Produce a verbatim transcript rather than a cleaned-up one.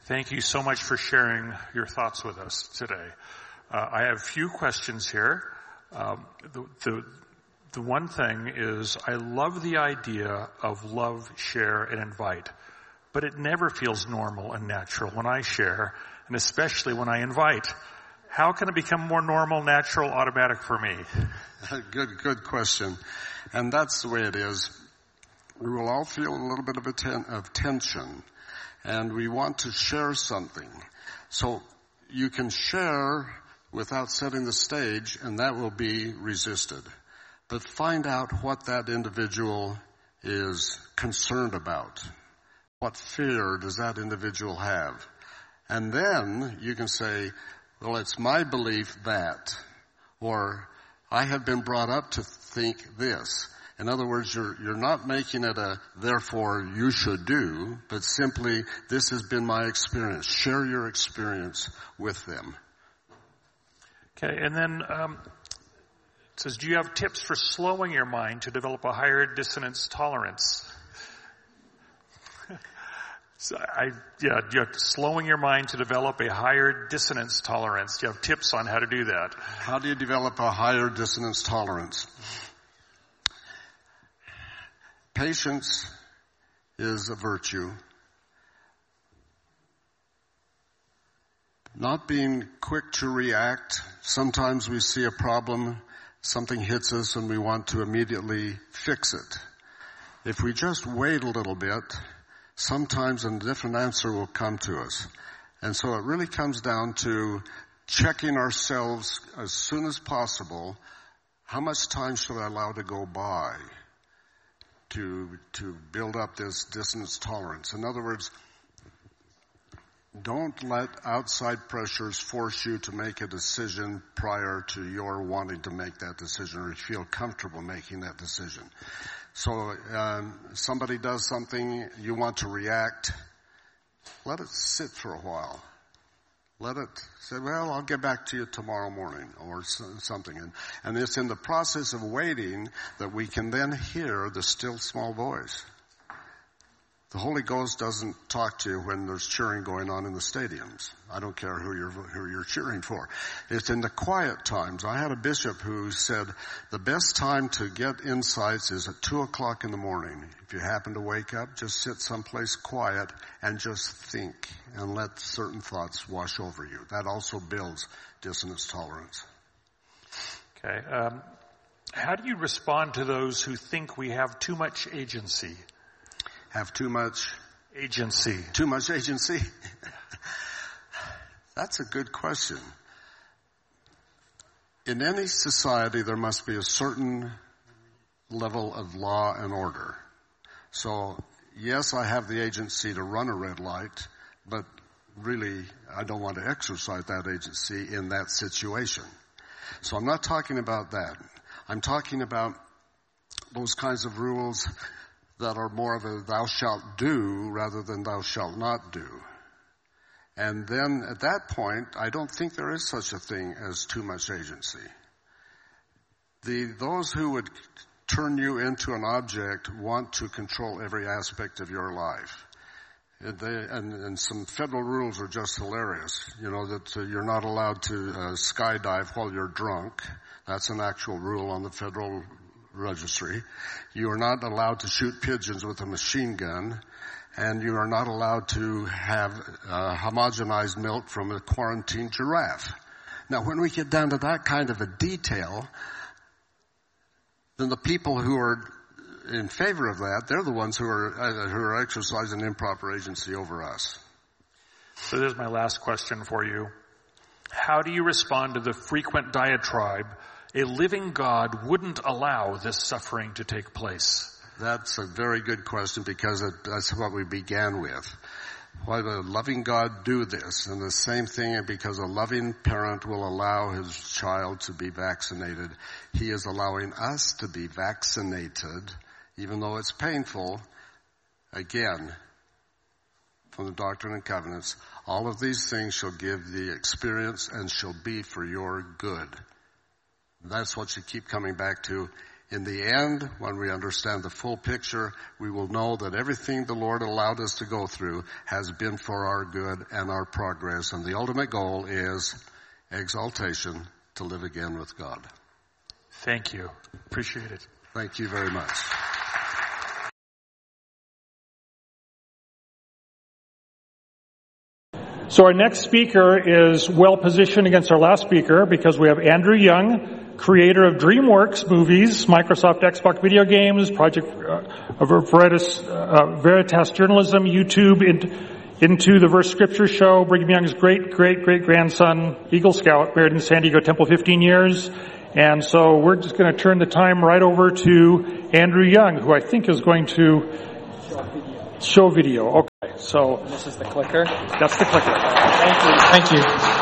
Thank you so much for sharing your thoughts with us today. Uh, I have a few questions here. Um, the, the, the one thing is I love the idea of love, share, and invite, but it never feels normal and natural when I share, and especially when I invite. How can it become more normal, natural, automatic for me? Good, good question. And that's the way it is. We will all feel a little bit of, a ten, of tension, and we want to share something. So you can share without setting the stage, and that will be resisted. But find out what that individual is concerned about. What fear does that individual have? And then you can say, well, it's my belief that, or I have been brought up to think this. In other words, you're, you're not making it a, therefore you should do, but simply, this has been my experience. Share your experience with them. Okay, and then um, it says, do you have tips for slowing your mind to develop a higher dissonance tolerance? so I, yeah, you have slowing your mind to develop a higher dissonance tolerance. Do you have tips on how to do that? How do you develop a higher dissonance tolerance? Patience is a virtue. Not being quick to react. Sometimes we see a problem, something hits us, and we want to immediately fix it. If we just wait a little bit, sometimes a different answer will come to us. And so it really comes down to checking ourselves as soon as possible. How much time should I allow to go by to to build up this dissonance tolerance? In other words, don't let outside pressures force you to make a decision prior to your wanting to make that decision, or you feel comfortable making that decision. So um, somebody does something, you want to react, let it sit for a while. Let it say, well, I'll get back to you tomorrow morning, or something. And, and it's in the process of waiting that we can then hear the still small voice. The Holy Ghost doesn't talk to you when there's cheering going on in the stadiums. I don't care who you're, who you're cheering for. It's in the quiet times. I had a bishop who said the best time to get insights is at two o'clock in the morning. If you happen to wake up, just sit someplace quiet and just think and let certain thoughts wash over you. That also builds dissonance tolerance. Okay. Um, how do you respond to those who think we have too much agency? Have too much agency. Too much agency? That's a good question. In any society, there must be a certain level of law and order. So, yes, I have the agency to run a red light, but really, I don't want to exercise that agency in that situation. So I'm not talking about that. I'm talking about those kinds of rules that are more of a thou shalt do rather than thou shalt not do. And then at that point, I don't think there is such a thing as too much agency. The, those who would turn you into an object want to control every aspect of your life. And, they, and, and some federal rules are just hilarious. You know, that uh, you're not allowed to uh, skydive while you're drunk. That's an actual rule on the federal registry. You are not allowed to shoot pigeons with a machine gun, and you are not allowed to have uh, homogenized milk from a quarantined giraffe. Now, when we get down to that kind of a detail, then the people who are in favor of that, they're the ones who are uh, who are exercising improper agency over us. So there's my last question for you. How do you respond to the frequent diatribe, a living God wouldn't allow this suffering to take place? That's a very good question, because it, that's what we began with. Why would a loving God do this? And the same thing, because a loving parent will allow his child to be vaccinated, he is allowing us to be vaccinated, even though it's painful. Again, from the Doctrine and Covenants, all of these things shall give the experience and shall be for your good. That's what you keep coming back to. In the end, when we understand the full picture, we will know that everything the Lord allowed us to go through has been for our good and our progress. And the ultimate goal is exaltation, to live again with God. Thank you. Appreciate it. Thank you very much. So our next speaker is well positioned against our last speaker because we have Andrew Young, creator of DreamWorks movies, Microsoft Xbox video games, Project uh, Veritas, uh, Veritas Journalism, YouTube, in, Into the Verse Scripture Show, Brigham Young's great, great, great grandson, Eagle Scout, married in San Diego Temple fifteen years. And so we're just going to turn the time right over to Andrew Young, who I think is going to show video. Okay, so this is the clicker. That's the clicker. Thank you. Thank you.